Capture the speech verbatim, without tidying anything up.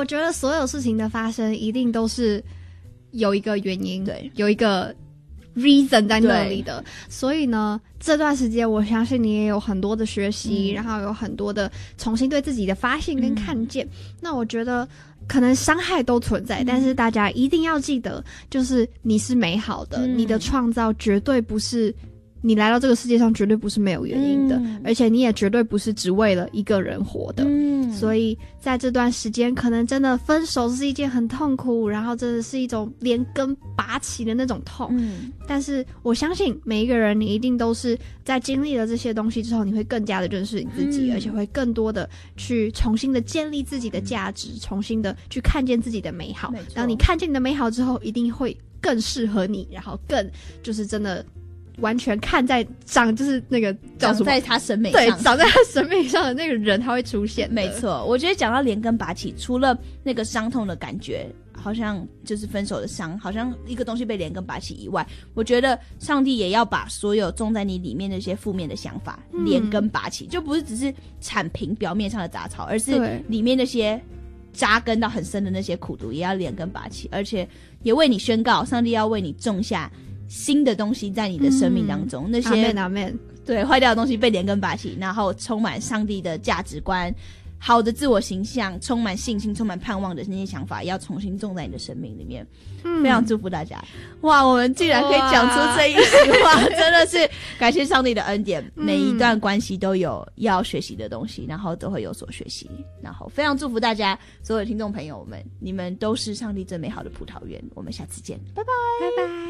我觉得所有事情的发生一定都是有一个原因， 对， 有一个 reason 在那里的。所以呢，这段时间我相信你也有很多的学习，嗯、然后有很多的重新对自己的发现跟看见。嗯、那我觉得可能伤害都存在，嗯、但是大家一定要记得，就是你是美好的，嗯、你的创造绝对不是。你来到这个世界上绝对不是没有原因的，嗯、而且你也绝对不是只为了一个人活的。嗯，所以在这段时间，可能真的分手是一件很痛苦，然后真的是一种连根拔起的那种痛。嗯，但是我相信每一个人，你一定都是在经历了这些东西之后，你会更加的认识你自己，嗯、而且会更多的去重新的建立自己的价值，嗯、重新的去看见自己的美好。当你看见你的美好之后，一定会更适合你，然后更就是真的。完全看在长就是那个叫什么， 长在他审美上， 对，长在他审美上的那个人，他会出现。 没错，我觉得讲到连根拔起，除了那个伤痛的感觉，好像就是分手的伤，好像一个东西被连根拔起以外，我觉得上帝也要把所有种在你里面那些负面的想法连根拔起，嗯、就不是只是铲平表面上的杂草，而是里面那些扎根到很深的那些苦毒也要连根拔起，而且也为你宣告，上帝要为你种下新的东西在你的生命当中，嗯、那些 Amen, Amen 对坏掉的东西被连根拔起，然后充满上帝的价值观，好的自我形象，充满信心，充满盼望的那些想法要重新种在你的生命里面。嗯、非常祝福大家。哇，我们竟然可以讲出这一席话，真的是感谢上帝的恩典。每一段关系都有要学习的东西，然后都会有所学习，然后非常祝福大家所有的听众朋友们，你们都是上帝最美好的葡萄园。我们下次见，拜拜， 拜拜。